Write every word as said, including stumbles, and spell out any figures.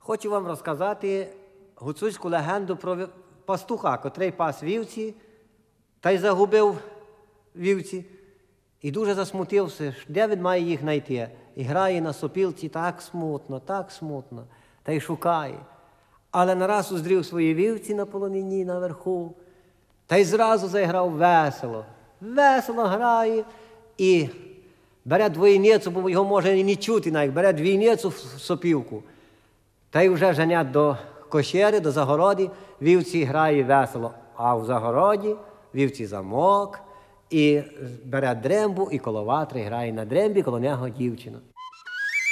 Хочу вам розказати гуцульську легенду про пастуха, котрий пас вівці, та й загубив вівці. І дуже засмутився, де він має їх знайти. І грає на сопілці так смутно, так смутно, та й шукає. Але нараз уздрів свої вівці на полонині наверху, та й зразу заграв весело. Весело грає і бере двойницю, бо його може і не чути навіть, бере двійницю в сопілку. Та й вже женять до кощери, до загороди, вівці грає весело. А в загороді вівці замок, і бере дрембу, і коло ватри грає на дрембі, коло нього дівчина.